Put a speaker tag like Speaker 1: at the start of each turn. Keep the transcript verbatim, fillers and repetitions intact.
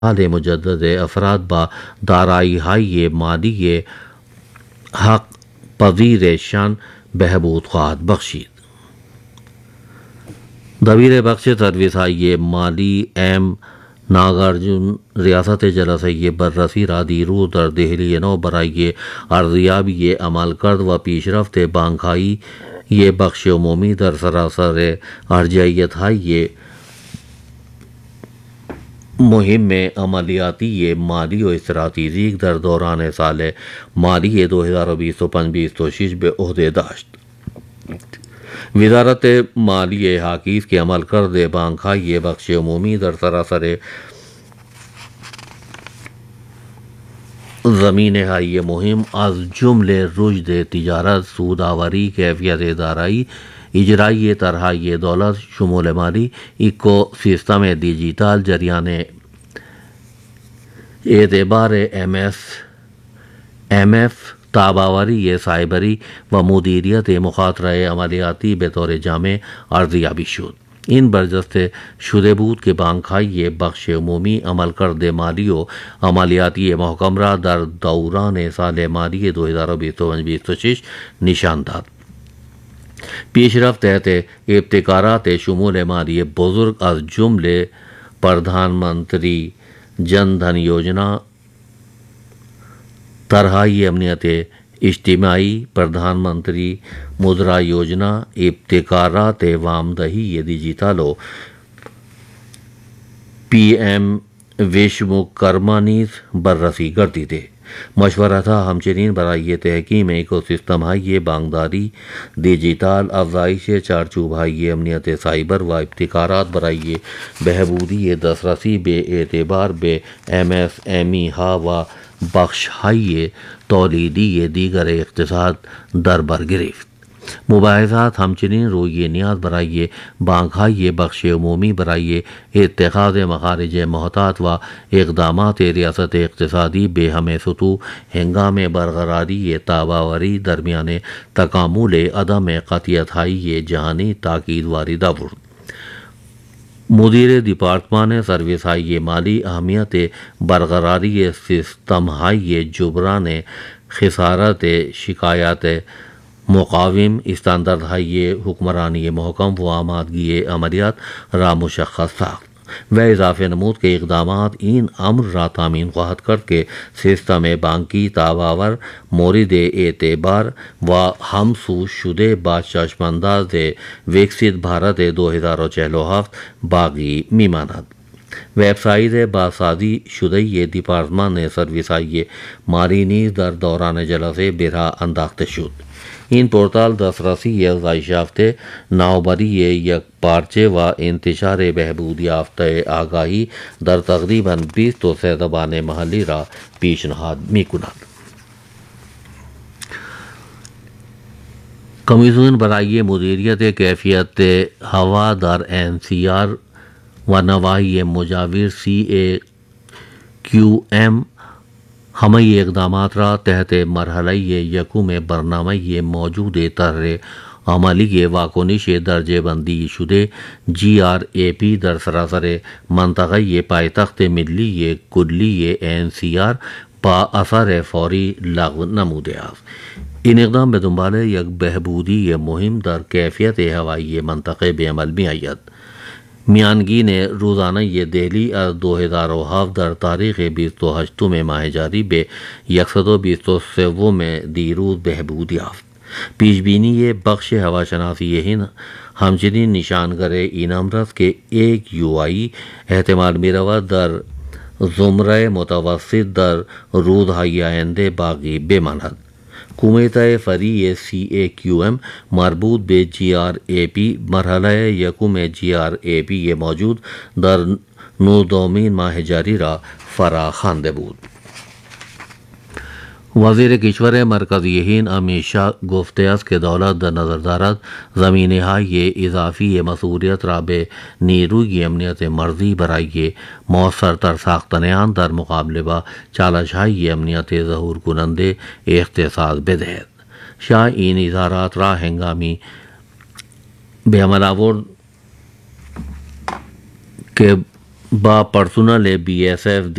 Speaker 1: حال مجدد افراد با دارایی های مالی حق پذیر شان بہبود خواهد بخشید. دبیر بخش سروس های مالی ایم ناگارجن ریاست جلسه بررسی را دیروز در دہلی نو برای ارزیابی عمل کرد و پیشرفت بانکهای یہ بخش عمومی در سراسر ارجحیت های مہم عملیاتی مالی و استراتیجی در دوران سال مالی دو ہزار بیس و پنجیس تو شش به عہده داشت. وزارت مالی حاکیز کے عمل کرده بانکهای بخش عمومی در سراسر زمینه های مهم از جمله رشد تجارت، سودآوری، کیفیت دارایی، اجرائی طرحهای دولت، شمول مالی، ایکو سیستم دیجیتال، جریان اعتبار ایم ایس ایم ایف، تاباوری سائبری و مدیریت مخاطرہ عملیاتی بطور جامع ارزیابی شد. این برجسته شده بود که بانکهای بخش عمومی عمل کرده مالی و عملیاتی محکم را در دوران سال مالی دو ہزار بیس و پنجیس و شش نشان داد. پیشرفت تحت ابتکارات شمول مالی بزرگ از جمله پردھان منتری جن دھن یوجنا، طرحهای امنیت اجتماعی، پردھان منتری مدرا یوجنا، ابتکارات وام دہی ڈیجیٹل و پی ایم وشوکرما نیز بررسی کرتی تھے. مشورہ تھا ہمچنین برای تحکیم ایکو سسٹم های بانکداری، ڈیجیٹل افزایش چارچوب های امنیت سائبر و ابتکارات برای بہبودی دسترسی به اعتبار به ایم ایس ایم ای ها و بخش های تولیدی دیگر اقتصاد در بر گرفت. مباحثات همچنین روی نیاز برای بانکهای بخش عمومی برای اتخاذ مخارج محتاط و اقدامات ریاست اقتصادی به همه سطوح هنگام برقراری تاباوری درمیان تکامل عدم قطعیت‌های جهانی تاکید وارد آورد. مدیر دیپارتمان سروس های مالی اهمیت برقراری سیستم های جبران خسارت، شکایات مقاوم، استاندارد های حکمرانی محکم و آمادگی عملیات را مشخص ساخت و اضافه نمود که اقدامات این امر را تامین خواهد کرد که سیستم بانکی تاباور، مورد اعتبار و همسو شده با چشمانداز وکسیت بھارت دو ہزار و چهل و هفت باقی میماند. ویب سایت بازسازی شده دیپارتمان سروس های مالی نیز در دوران جلسه به راه انداخته شد. این پورتال دسترسی افزایش یافته، نوآوری یکپارچه و انتشار بهبود یافته آگاهی در تقریباً بیست تا سه زبان محلی را پیشنهاد می‌کند. کمیسیون برای مدیریت کیفیت هوا در این سی آر و نواحی مجاور سی اے کیو ایم ہمیں اقدامات را تحت مرحلہ یکم برنامه موجود طرح عملی واکنش درجه بندی شده جی آر ای پی در سراسر منطقه پایتخت ملی کلی این سی آر با اثر فوری لغو نموده است. این اقدام به دنبال یک بهبودی مهم در کیفیت هوایی منطقه به عمل می آید. میانگین روزانه دہلی از دو ہزار و هفت در تاریخ بیست و هشتم ماه جاری به صد و بیست و سوم دیروز بهبود یافت. پیش بینی بخش هواشناسی هند همچنین نشانگر این امر است که یک یو آی احتمال می رود در زمره متوسط در روزهای آینده باقی بماند. کمیته فری سی اے کیو ایم مربوط به جی آر ای پی مرحله یکم جی آر ای پی موجود در نوزدهمین ماه جاری را فرا خوانده بود. وزیر کشور مرکزی هند امیت شاه گفته است که دولت در نظر دارد زمینه‌های اضافی مسئولیت را به نیروی امنیت مرزی برای مؤثرتر ساختن آن در مقابله با چالش‌های امنیت ظهور کننده اختصاص بدهد. شاه این اظهارات را هنگامی به عمل آورد که با پرسونل بی ایس ایف